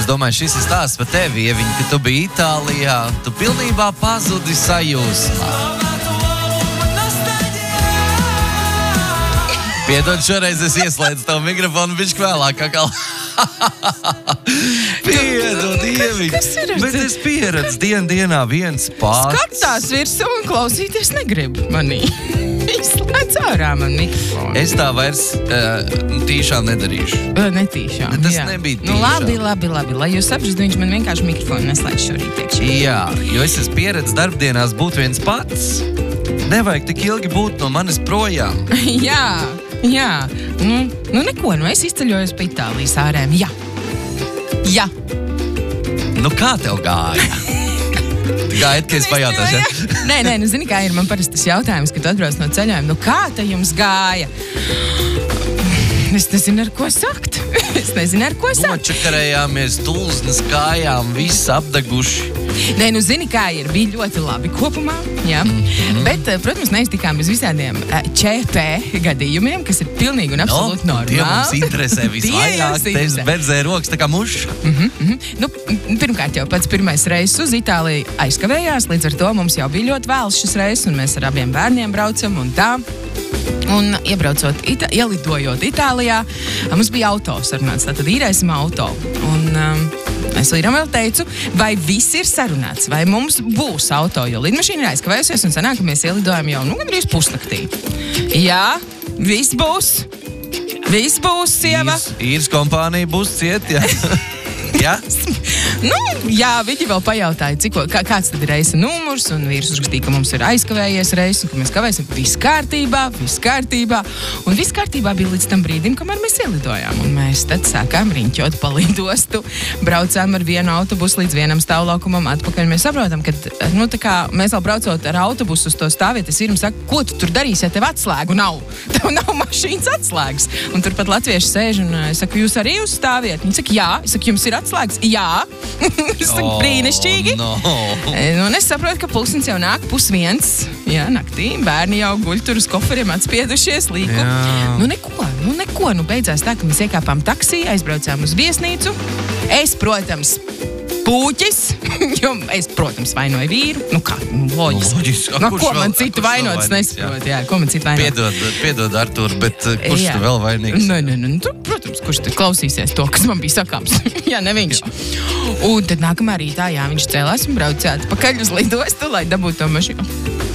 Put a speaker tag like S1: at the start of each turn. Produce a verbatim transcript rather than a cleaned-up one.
S1: Es domāju, šis ir stāsts par tevi, Ieviņ, ka tu biji Itālijā, tu pilnībā pazudi sajūsmā. Piedod, šoreiz es ieslēdzu tavu mikrofonu bišķi vēlāk, kā kā... Piedod, Ieviņ, bet es pieredzu dien dienā viens pats.
S2: Skatās virsū un klausīties negribu manī. Izslēdz ārā man mikrofonu.
S1: Es tā vairs uh, tīšām nedarīšu.
S2: Netīšām,
S1: Tas
S2: jā.
S1: nebija tīšām.
S2: Nu labi, labi, labi. Lai jūs saprastu, viņš man vienkārši mikrofonu neslēdz šorīt iekšā.
S1: Jā, jo es esmu pieredzi darbdienās būt viens pats. Nevajag tik ilgi būt no manis projām.
S2: Jā, jā. Nu, nu neko, nu es izceļojos pa Itālijas ārēm. Jā. Jā.
S1: Nu kā tev gāja? Gaid, ka es pajautāšu, ja?
S2: Nē, nē, nu zini, kā ir man parasti tas jautājums, kad tu atbrauc no ceļojuma. Nu kā te jums gāja? Es nezinu, ar ko sakt. Es nezinu, ar ko sakt.
S1: Nočakarējāmies, tulznes kājām, viss apdeguši.
S2: Nē, nu zini, kā ir. Bija ļoti labi kopumā, jā. Mm-hmm. Bet, protams, neiztikām bez visādiem Č P gadījumiem, kas ir pilnīgi un absolūti
S1: no,
S2: normāli.
S1: Tie mums interesē visvairāk. Tevis berzē rokas tā kā muša.
S2: Mm-hmm, mm-hmm. Nu, pirmkārt jau pats pirmais reiss uz Itāliju aizkavējās, līdz ar to mums jau bija ļoti vēls šis reiss, un mēs ar abiem bērniem braucam un tā. Un iebraucot, Ita- ielidojot Itālijā, mums bija auto sarunāts, tātad īrēsim auto. Un um, es vīram vēl teicu, vai viss ir sarunāts, vai mums būs auto, jo lidmašīna ir aizkavējusies un sanāk, ka mēs ielidojam jau, nu, gandrīz pusnaktī. Jā, viss būs. Viss būs, sieva.
S1: Īrs, īrs kompānija būs ciet, jā. Jā?
S2: Nu, jā, viņi vēl pajautāja, cik, kā, kāds tad ir reisa numurs, un vīrs uzrakstīja, ka mums ir aizkavējies reis, un ka mēs kavēsim viss kārtībā, viss kārtībā. Un viss kārtībā bija līdz tam brīdim, kamēr mēs ielidojām. Un mēs tad sākām riņķot pa lidostu, braucām ar vienu autobusu līdz vienam stāvlaukumam atpakaļ. Mēs saprotam, ka, nu, tā kā mēs vēl braucot ar autobusu uz to stāvvietu, es vīram saku, ko tu tur darīsi, ja tev atslēgu nav? Tev nav mašīnas atslēgas. Un tur pat latvieši sēž, un es saku, jūs arī uz stāvvietu? Viņi saka, jā. Es saku, jums ir atslēgas? Jā. Es saku,
S1: Oh,
S2: brīnišķīgi.
S1: no.
S2: Un es saprotu, ka pulkstens jau nāk pus viens. Jā, naktī. Bērni jau guļ tur uz koferiem atspiedušies līku.
S1: Jā.
S2: Nu neko, nu neko. Nu beidzās tā, ka mēs iekāpām taksī, aizbraucām uz viesnīcu. Es, protams, pūķis, jo es, protams, vainoju vīru. Nu kā, nu, loģiski.
S1: Loģiski.
S2: No,
S1: Kurš
S2: ko
S1: vēl-
S2: man citu
S1: kurš vēl
S2: vainot, es
S1: vainīgs,
S2: nesaprotu. Jā, ko man citu vainot.
S1: Piedod, piedod, Artur, bet uh, kurš
S2: Jā.
S1: tu vēl vainīgs?
S2: Nē, nē, nē, nu, tu, protams, kurš tad klausīsies to, kas man bija sakāms. Jā, ne viņš. Un tad nākamā rītā, jā, viņš cēlās un braucāt pakaļ uz lidostu, lai dabūtu to mašīnu.